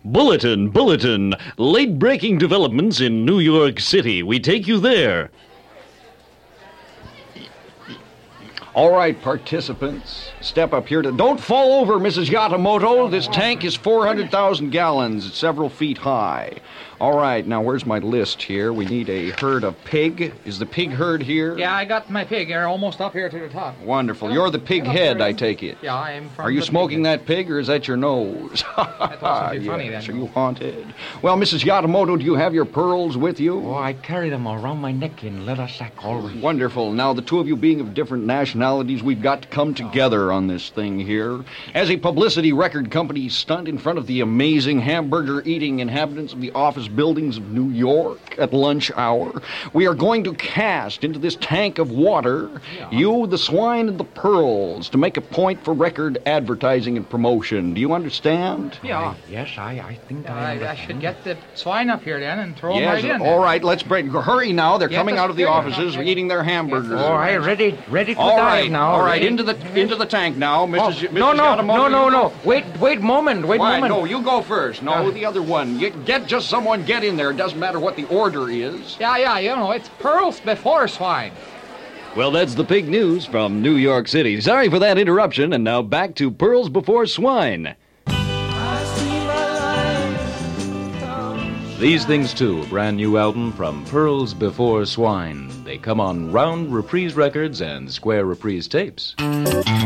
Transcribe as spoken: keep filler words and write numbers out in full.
Bulletin, bulletin. Late-breaking developments in New York City. We take you there. All right, participants, step up here to... Don't fall over, Missus Yatamoto. This tank is four hundred thousand gallons. It's several feet high. All right, now where's my list here? We need a herd of pig. Is the pig herd here? Yeah, I got my pig. You're almost up here to the top. Wonderful. You're the pig head, I take it. Yeah, I am from Are you the smoking pig. that pig, or is that your nose? That also be funny, yes. then. Are you haunted? Well, Missus Yatamoto, do you have your pearls with you? Oh, I carry them around my neck in leather sack always. Wonderful. Now, the two of you being of different nationalities, we've got to come together on this thing here. As a publicity record company stunt in front of the amazing hamburger-eating inhabitants of the office buildings of New York at lunch hour, we are going to cast into this tank of water Yeah. you, the swine, and the pearls to make a point for record advertising and promotion. Do you understand? Yeah. Yes, I, I think Yeah, I I, I should get the swine up here then and throw them Yes. right in. All right, let's break. Hurry now. They're Get coming the out of the spirit. offices, eating their hamburgers. All right, ready, ready to All dive right, now. all right, ready? into the into the tank now, Oh, Missus Y- no, Missus no, Yatamoto, no, no, you no. go- Wait, wait, moment, wait, Why? moment. No, you go first. No, Uh. the other one. You get just someone get in there. It doesn't matter what the order is. Yeah, yeah, you know, it's pearls before swine. Well, that's the pig news from New York City. Sorry for that interruption, and now back to Pearls Before Swine. These Things Too, a brand new album from Pearls Before Swine. They come on Round Reprise Records and Square Reprise Tapes.